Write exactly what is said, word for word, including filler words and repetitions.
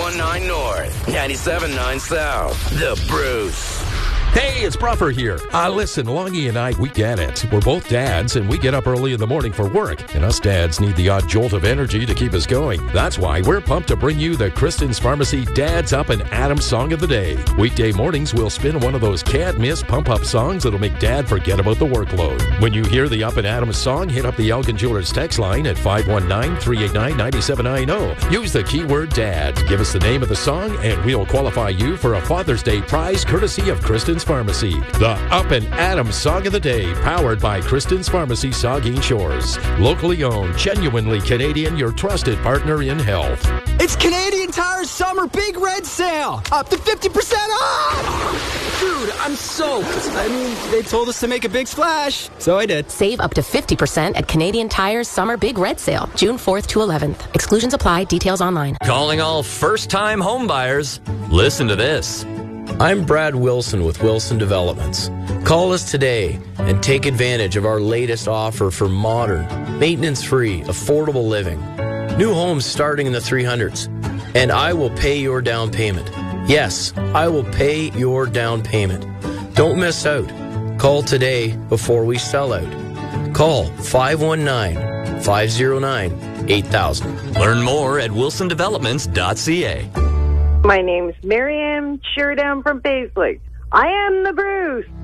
one nine North, ninety-seven point nine South. The Bruce. Hey, it's Bruffer here. Uh, listen, Longy and I, we get it. We're both dads, and we get up early in the morning for work. And us dads need the odd jolt of energy to keep us going. That's why we're pumped to bring you the Kristen's Pharmacy Dad's Up and Adams Song of the Day. Weekday mornings, we'll spin one of those can't-miss pump-up songs that'll make Dad forget about the workload. When you hear the Up and Adams song, hit up the Elgin Jewelers text line at five one nine, three eight nine, nine seven nine zero. Use the keyword Dad. Give us the name of the song, and we'll qualify you for a Father's Day prize courtesy of Kristen's Pharmacy. The Up and Adams Song of the Day, powered by Kristen's Pharmacy, Saugeen Shores. Locally owned, genuinely Canadian, your trusted partner in health. It's Canadian Tire's summer big red sale. Up to fifty percent off! Dude, I'm soaked. I mean, they told us to make a big splash, so I did. Save up to fifty percent at Canadian Tire's summer big red sale, June fourth to eleventh. Exclusions apply. Details online. Calling all first-time home buyers. Listen to this. I'm Brad Wilson with Wilson Developments. Call us today and take advantage of our latest offer for modern, maintenance-free, affordable living. New homes starting in the three hundreds. And I will pay your down payment. Yes, I will pay your down payment. Don't miss out. Call today before we sell out. Call five one nine, five zero nine, eight thousand. Learn more at wilson developments dot c a. My name's Miriam Sheerdown from Paisley. I am the Bruce.